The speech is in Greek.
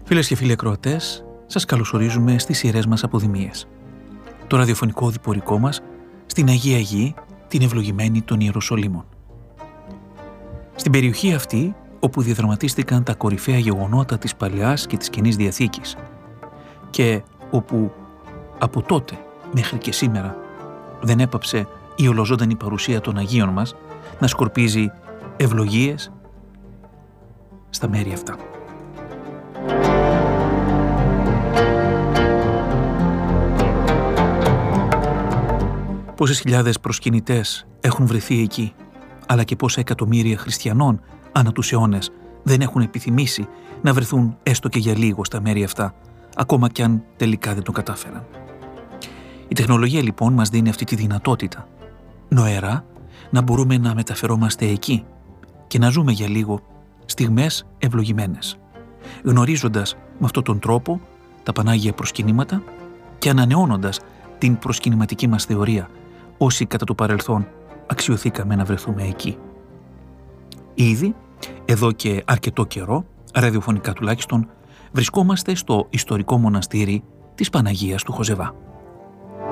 Φίλες και φίλοι ακροατές, σας καλωσορίζουμε στις ιερές μας αποδημίες. Το ραδιοφωνικό διπορικό μας στην Αγία Γη, την ευλογημένη των Ιεροσολύμων. Στην περιοχή αυτή, όπου διαδραματίστηκαν τα κορυφαία γεγονότα της Παλαιάς και της Καινής Διαθήκης και όπου από τότε μέχρι και σήμερα δεν έπαψε η ολοζώντανη παρουσία των Αγίων μας να σκορπίζει ευλογίες στα μέρη αυτά. Πόσες χιλιάδες προσκυνητές έχουν βρεθεί εκεί, αλλά και πόσα εκατομμύρια χριστιανών ανά τους αιώνες δεν έχουν επιθυμήσει να βρεθούν έστω και για λίγο στα μέρη αυτά, ακόμα κι αν τελικά δεν το κατάφεραν. Η τεχνολογία λοιπόν μας δίνει αυτή τη δυνατότητα, νοερά να μπορούμε να μεταφερόμαστε εκεί και να ζούμε για λίγο στιγμές ευλογημένες, γνωρίζοντας με αυτόν τον τρόπο τα Πανάγια προσκυνήματα και ανανεώνοντας την προσκυνηματική μας θεωρία, όσοι κατά το παρελθόν αξιωθήκαμε να βρεθούμε εκεί. Ήδη, εδώ και αρκετό καιρό, ραδιοφωνικά τουλάχιστον, βρισκόμαστε στο ιστορικό μοναστήρι της Παναγίας του Χοζεβά.